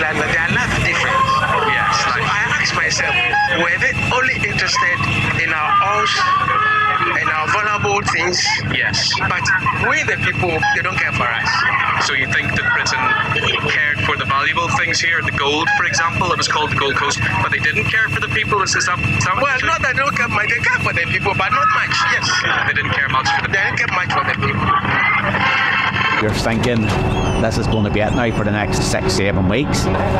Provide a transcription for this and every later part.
England, they are not different. Yes. So I ask myself, were they only interested in our house and our vulnerable things? Yes. But we, the people, they don't care for us. So you think that Britain cared for the valuable things here, the gold, for example? It was called the Gold Coast, but they didn't care for the people. Is that Well, not that they don't care much. They care for the people, but not much. Yes. They didn't care much for the They didn't care much for the people. You're thinking this is going to be it now for the next 6-7 weeks.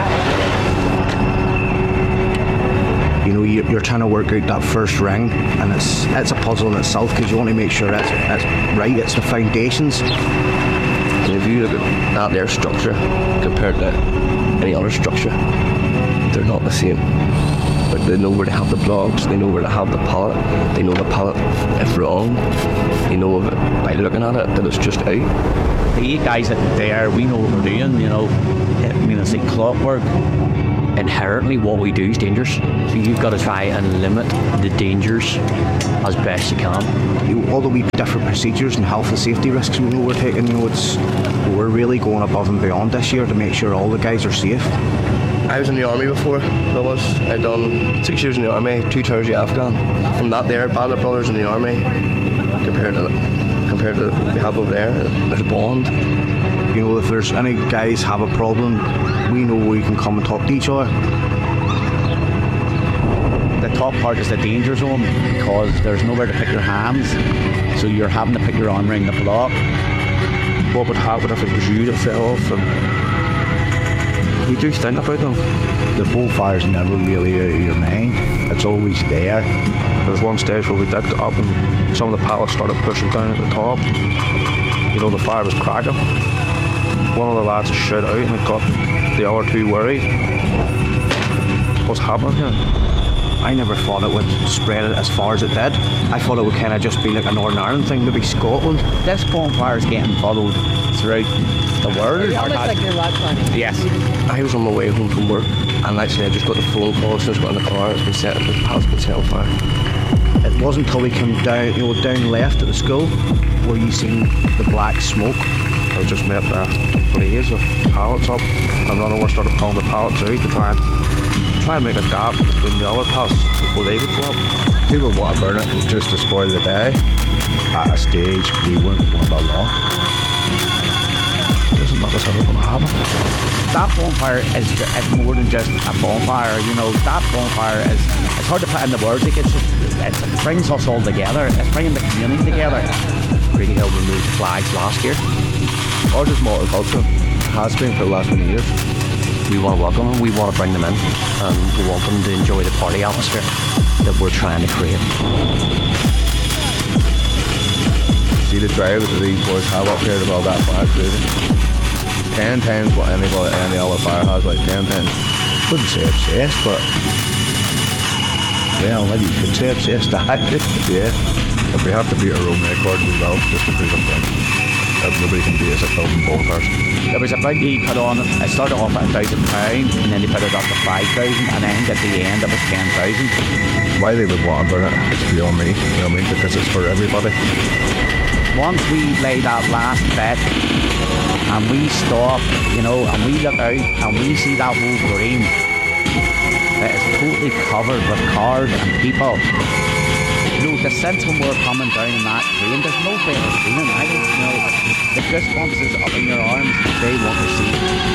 You know, you're trying to work out that first ring, and it's a puzzle in itself because you want to make sure it's right. It's the foundations. And if you look at their structure compared to any other structure, they're not the same. But they know where to have the blocks, they know where to have the pallet, they know the pallet if wrong, they know of it by looking at it that it's just out. The 8 guys that are there, we know what we're doing, you know. I mean, it's like clockwork. Inherently what we do is dangerous, so you've got to try and limit the dangers as best you can. Although we different procedures and health and safety risks we know we're taking, you know, we're really going above and beyond this year to make sure all the guys are safe. I was in the army before. I'd done 6 years in the army, 2 tours of Afghan. From that there, Band of Brothers in the army, compared to what we have over there, there's a bond. You know, if there's any guys have a problem, we know we can come and talk to each other. The top part is the danger zone because there's nowhere to put your hands, so you're having to put your arm around the block. What would happen if it was you that fell off? And we do think about them. The bonfire's never really out of your mind. It's always there. There was one stage where we digged it up and some of the pallets started pushing down at the top. You know, the fire was cracking. One of the lads shot out and it got the other 2 worried. What's happening here? I never thought it would spread it as far as it did. I thought it would kind of just be like a Northern Ireland thing, maybe Scotland. This bonfire is getting followed throughout the world. Almost like your luck one. Yes. I was on my way home from work and actually I just got the phone call since I got in the car. The pallet's been set on fire. It wasn't until we came down, you know, down left at the school where you seen the black smoke. I just met the blaze of pallets up and then I started pulling the pallets out to try and make a gap between the other pallets before they would go up. People want to burn it just to spoil the day. At a stage, we weren't going to allow. Isn't that what's ever going to happen? That bonfire is more than just a bonfire, you know. That bonfire is, it's hard to put in the words, like it brings us all together, it's bringing the community together. Grady Hill removed flags last year. Ours is multicultural, has been for the last many years. We want to welcome them, we want to bring them in, and we want them to enjoy the party atmosphere that we're trying to create. See the drive that these boys have up here to build that fire crazy. 10 times what any other fire has, like 10 times. Wouldn't say obsessed, but well, maybe you could say obsessed. Yeah. If we have to beat our own record, we will, just to prove a point. Nobody can beat us at building bonfires. There was a big he put on, it started off at £1,000 and then they put it up to 5,000 and then at the end it was 10,000. Why they would want to burn it, it's beyond me, you know what I mean, because it's for everybody. Once we lay that last bit and we stop, you know, and we look out and we see that whole green that is totally covered with cars and people. You know, the sense when we're coming down in that green, there's no better feeling. I don't know, the goosebumps is up in your arms, they want to see.